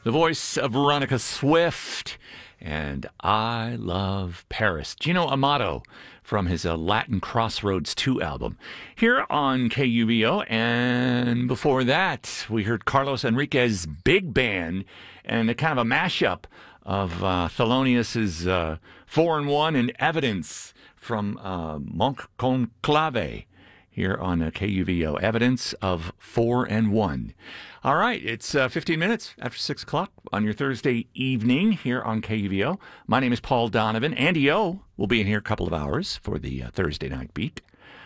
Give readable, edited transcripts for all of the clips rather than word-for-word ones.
the voice of Veronica Swift, and I Love Paris. Gino Amato from his Latin Crossroads 2 album here on KUVO. And before that, we heard Carlos Enriquez's Big Band and a kind of a mashup of Thelonious' 4-in-1 and Evidence from Monk Conclave here on KUVO. Evidence of 4-in-1. All right, it's 15 minutes after 6 o'clock on your Thursday evening here on KUVO. My name is Paul Donovan. Andy O will be in here a couple of hours for the Thursday night beat.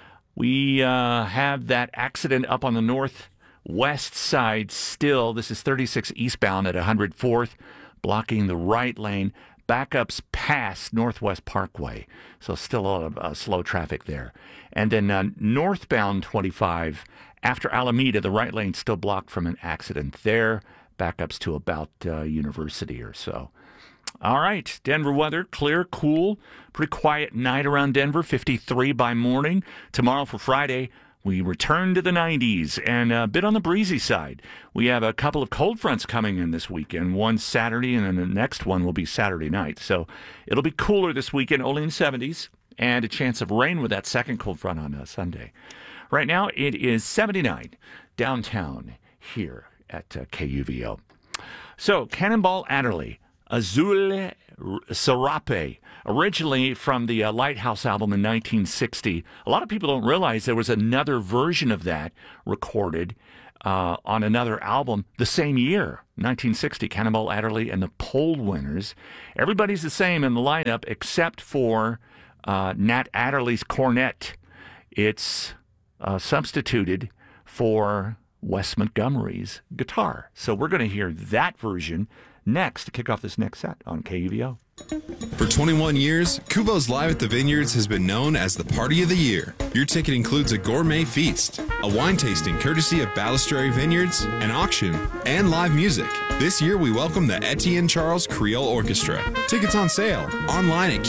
We have that accident up on the northwest side still. This is 36 eastbound at 104th, blocking the right lane. Backups past Northwest Parkway, so still a lot of slow traffic there. And then northbound 25 after Alameda, the right lane still blocked from an accident there. Backups to about University or so. All right, Denver weather, clear, cool, pretty quiet night around Denver, 53 by morning. Tomorrow for Friday, we return to the 90s and a bit on the breezy side. We have a couple of cold fronts coming in this weekend, one Saturday and then the next one will be Saturday night. So it'll be cooler this weekend, only in the 70s, and a chance of rain with that second cold front on Sunday. Right now it is 79 downtown here at KUVO. So Cannonball Adderley, Azul Serape, originally from the Lighthouse album in 1960. A lot of people don't realize there was another version of that recorded on another album the same year, 1960, Cannonball Adderley and the Poll Winners. Everybody's the same in the lineup except for Nat Adderley's cornet. It's substituted for Wes Montgomery's guitar. So we're going to hear that version next to kick off this next set on KUVO. For 21 years, Kuvo's Live at the Vineyards has been known as the Party of the Year. Your ticket includes a gourmet feast, a wine tasting courtesy of Balistrary Vineyards, an auction, and live music. This year, we welcome the Etienne Charles Creole Orchestra. Tickets on sale online at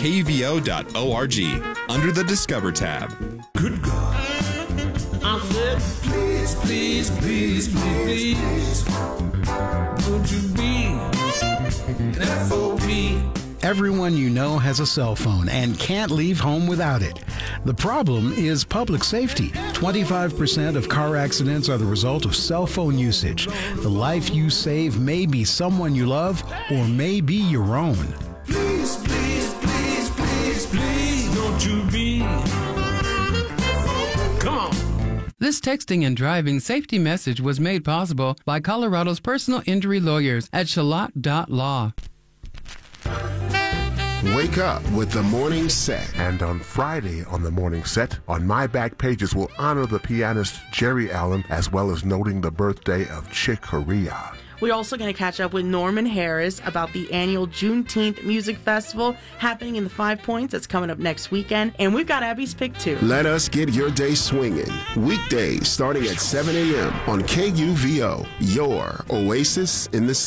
kuvo.org under the Discover tab. Good God. I said, please, please, please, please, please, would you be an FOP? Everyone you know has a cell phone and can't leave home without it. The problem is public safety. 25% of car accidents are the result of cell phone usage. The life you save may be someone you love or may be your own. Please, please, please, please, please, don't you be. Come on. This texting and driving safety message was made possible by Colorado's personal injury lawyers at Shalat.law. Wake up with the Morning Set. And on Friday on the Morning Set, on My Back Pages, we'll honor the pianist Jerry Allen as well as noting the birthday of Chick Corea. We're also going to catch up with Norman Harris about the annual Juneteenth Music Festival happening in the Five Points. That's coming up next weekend. And we've got Abby's Pick, too. Let us get your day swinging. Weekdays starting at 7 a.m. on KUVO, your oasis in the